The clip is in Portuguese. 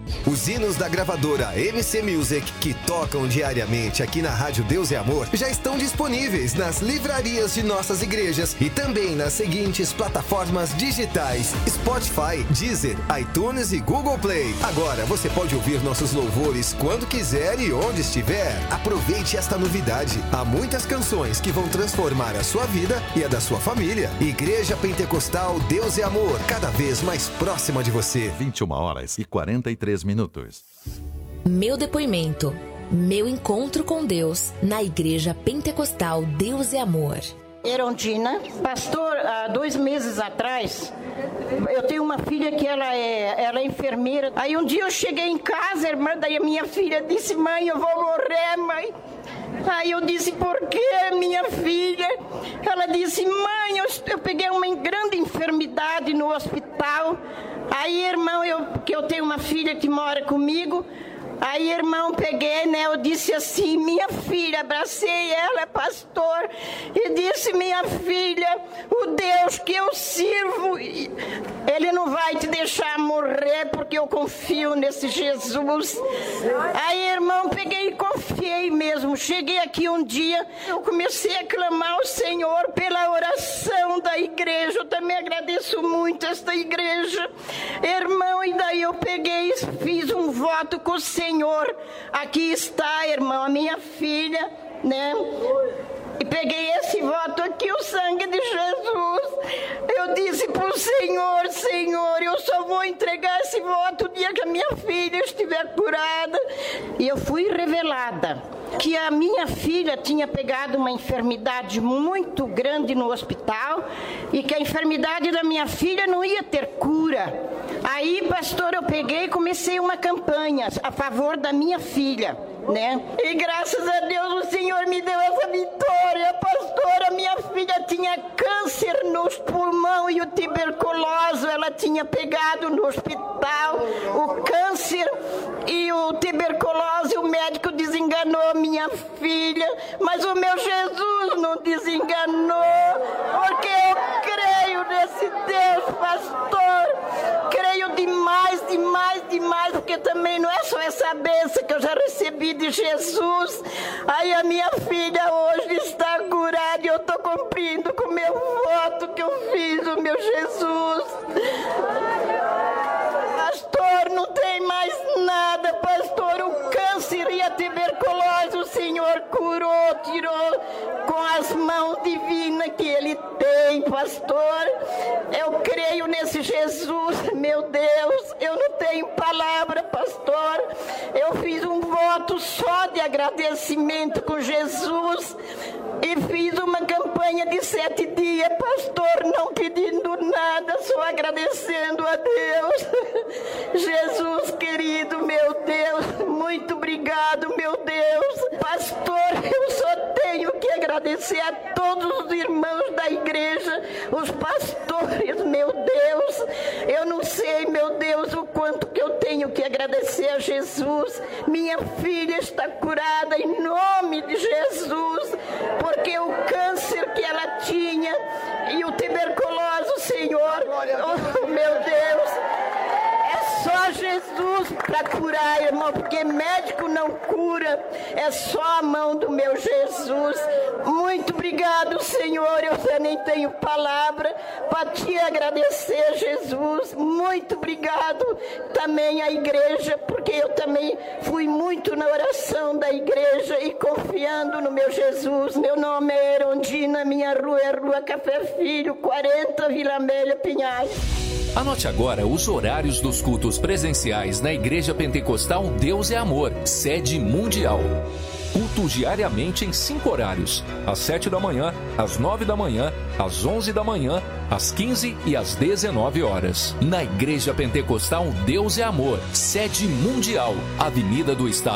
Os hinos da gravadora MC Music, que tocam diariamente aqui na Rádio Deus e Amor, já estão disponíveis nas livrarias de nossas igrejas e também nas seguintes plataformas digitais: Spotify, Deezer, iTunes e Google Play. Agora você pode ouvir nossos louvores quando quiser e onde estiver. Aproveite esta novidade. Há muitas canções que vão transformar a sua vida e a da sua família. Igreja Pentecostal Deus e Amor, cada vez mais próxima de você. 21h43. Meu depoimento. Meu encontro com Deus na Igreja Pentecostal Deus e Amor. Erondina, pastor, há 2 meses atrás, eu tenho uma filha que ela é enfermeira. Aí um dia eu cheguei em casa, a irmã da minha filha disse: mãe, eu vou morrer, mãe. Aí eu disse: por quê, minha filha? Ela disse: mãe, eu peguei uma grande enfermidade no hospital. Aí, irmão, eu tenho uma filha que mora comigo. Aí, irmão, peguei, né? Eu disse assim: minha filha, abracei ela, pastor, e disse: minha filha, o Deus que eu sirvo, Ele não vai te deixar morrer, porque eu confio nesse Jesus. Aí, irmão, peguei e confiei mesmo. Cheguei aqui um dia, eu comecei a clamar ao Senhor pela oração da igreja. Eu também agradeço muito esta igreja, irmão, e daí eu peguei e fiz um voto com o Senhor. Aqui está, irmão, a minha filha, né? E peguei esse voto aqui, o sangue de Jesus. Eu disse para o Senhor: Senhor, eu só vou entregar esse voto o dia que a minha filha estiver curada. E eu fui revelada que a minha filha tinha pegado uma enfermidade muito grande no hospital e que a enfermidade da minha filha não ia ter cura. Aí, pastor, eu peguei e comecei uma campanha a favor da minha filha, né? E graças a Deus o Senhor me deu essa vitória, pastor. A minha filha tinha câncer nos pulmões e o tuberculose, ela tinha pegado no hospital o câncer e o tuberculose. O médico desenganou minha filha, mas o meu Jesus não desenganou, porque eu creio nesse Deus, pastor. Creio demais, demais, demais, porque também não é só essa bênção que eu já recebi de Jesus. Aí a minha filha hoje está curada e eu estou cumprindo com o meu voto que eu fiz, o meu Jesus. Pastor, não tem mais nada, pastor. O câncer e a tuberculose o Senhor curou, tirou com as mãos divinas que Ele tem, pastor. Eu creio nesse Jesus, meu Deus. Eu não tenho palavra, pastor. Eu fiz um voto só de agradecimento com Jesus e fiz uma campanha de 7 dias, pastor, não pedindo nada, só agradecendo a Deus. Jesus querido, meu Deus, muito obrigado, meu Deus. Pastor, eu só tenho que agradecer a todos os irmãos da igreja, os pastores, meu Deus. Eu não sei, meu Deus, o quanto que eu tenho que agradecer a Jesus. Minha filha está curada em nome de Jesus, porque o câncer que ela tinha e o tuberculose, Senhor, oh, meu Deus, é só Jesus para curar, irmão, porque médico não cura, é só a mão do meu Jesus. Muito obrigado, Senhor, eu já nem tenho palavra para te agradecer, Jesus. Muito obrigado também à igreja, porque eu também fui muito na oração da igreja e confiando no meu Jesus. Meu nome é Erondina, minha rua é Rua Café Filho, 40, Vila Amélia, Pinhais. Anote agora os horários dos cultos presenciais na Igreja Pentecostal Deus é Amor, sede mundial. Culto diariamente em 5 horários: às 7 da manhã, às 9 da manhã, às 11 da manhã, às 15 e às 19 horas. Na Igreja Pentecostal Deus é Amor, sede mundial, Avenida do Estado.